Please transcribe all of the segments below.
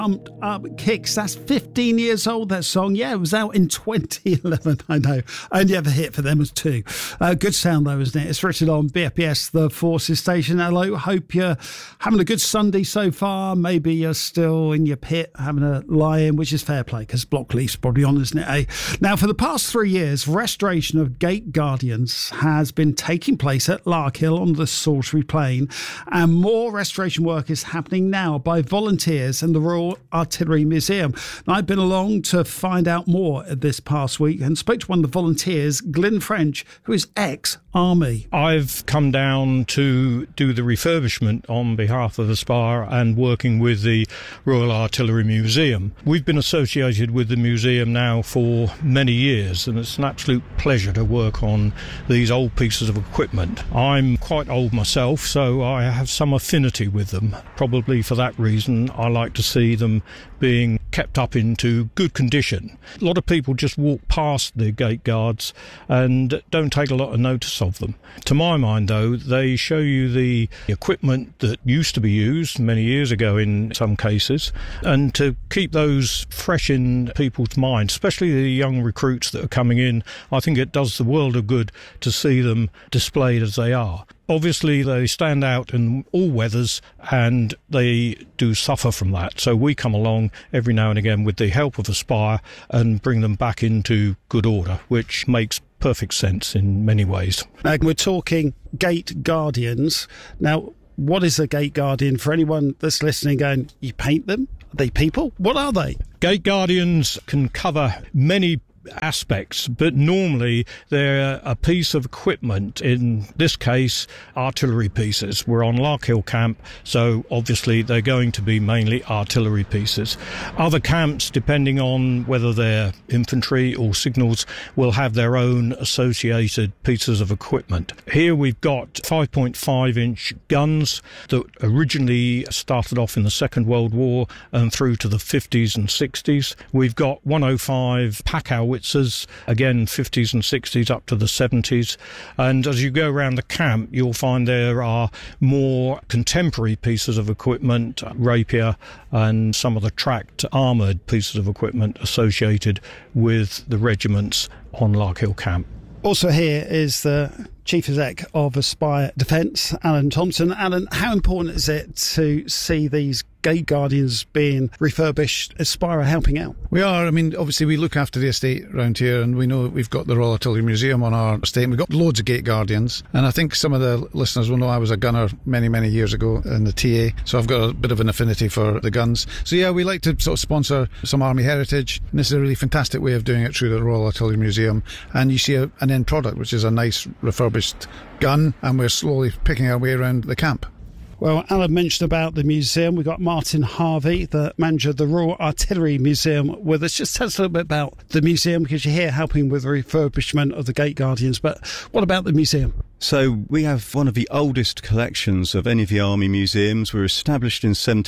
Pumped Up Kicks. That's 15 years old, that song. Yeah, it was out in 2011, I know. Only ever hit for them was 2. Good sound though, isn't it? It's Richard on BFBS, the Forces station. Hello, hope you're having a good Sunday so far. Maybe you're still in your pit having a lie-in, which is fair play because Blockleaf's probably on, isn't it, eh? Now, for the past 3 years, restoration of Gate Guardians has been taking place at Larkhill on the Salisbury Plain, and more restoration work is happening now by volunteers and the Royal Artillery Museum. Now, I've been along to find out more this past week and spoke to one of the volunteers, Glyn French, who is ex-Army. I've come down to do the refurbishment on behalf of Aspire and working with the Royal Artillery Museum. We've been associated with the museum now for many years, and it's an absolute pleasure to work on these old pieces of equipment. I'm quite old myself, so I have some affinity with them. Probably for that reason, I like to see them being kept up into good condition. A lot of people just walk past the gate guards and don't take a lot of notice of them. To my mind, though, they show you the equipment that used to be used many years ago in some cases, and to keep those fresh in people's minds, especially the young recruits that are coming in, I think it does the world of good to see them displayed as they are. Obviously, they stand out in all weathers and they do suffer from that. So we come along every now and again with the help of Aspire and bring them back into good order, which makes perfect sense in many ways. We're talking Gate Guardians. Now, what is a Gate Guardian? For anyone that's listening going, you paint them? Are they people? What are they? Gate Guardians can cover many aspects, but normally they're a piece of equipment, in this case artillery pieces. We're on Larkhill camp, so obviously they're going to be mainly artillery pieces. Other camps, depending on whether they're infantry or signals, will have their own associated pieces of equipment. Here we've got 5.5-inch guns that originally started off in the Second World War and through to the 50s and 60s. We've got 105 pack howitzers, again 50s and 60s up to the 70s, and as you go around the camp you'll find there are more contemporary pieces of equipment, rapier and some of the tracked armoured pieces of equipment associated with the regiments on Larkhill camp. Also here is the Chief Exec of Aspire Defence, Alan Thompson. Alan, how important is it to see these Gate Guardians being refurbished, Aspire helping out? We are. I mean, obviously we look after the estate around here, and we know we've got the Royal Artillery Museum on our estate, and we've got loads of Gate Guardians, and I think some of the listeners will know I was a gunner many years ago in the TA, so I've got a bit of an affinity for the guns. So yeah, we like to sort of sponsor some Army heritage, and this is a really fantastic way of doing it through the Royal Artillery Museum, and you see an end product, which is a nice refurbished gun, and we're slowly picking our way around the camp. Well, Alan mentioned about the museum. We've got Martin Harvey, the manager of the Royal Artillery Museum, with us. Just tell us a little bit about the museum, because you're here helping with the refurbishment of the Gate Guardians. But what about the museum? So we have one of the oldest collections of any of the Army museums. We were established in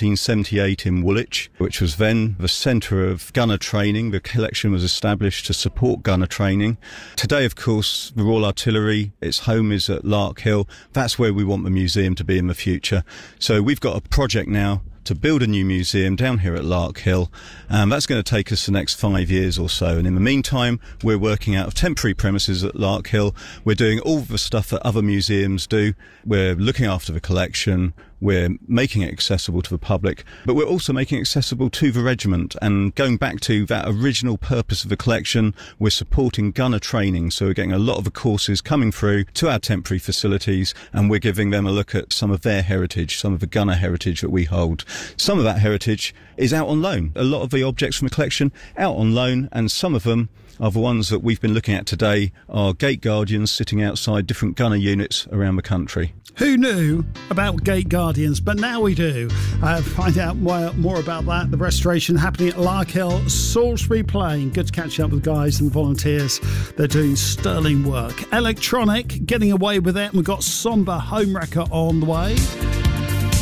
1778 in Woolwich, which was then the centre of gunner training. The collection was established to support gunner training. Today, of course, the Royal Artillery, its home is at Larkhill. That's where we want the museum to be in the future. So we've got a project now to build a new museum down here at Larkhill. That's going to take us the next 5 years or so. And in the meantime, we're working out of temporary premises at Larkhill. We're doing all the stuff that other museums do. We're looking after the collection. We're making it accessible to the public, but we're also making it accessible to the regiment. And going back to that original purpose of the collection, we're supporting gunner training. So we're getting a lot of the courses coming through to our temporary facilities, and we're giving them a look at some of their heritage, some of the gunner heritage that we hold. Some of that heritage is out on loan. A lot of the objects from the collection out on loan, and some of them are the ones that we've been looking at today are Gate Guardians sitting outside different gunner units around the country. Who knew about Gate Guardians? But now we do. Find out more about that. The restoration happening at Larkhill, Salisbury Plain. Good to catch up with the guys and the volunteers. They're doing sterling work. Electronic, getting away with it. We've got Somber Homewrecker on the way.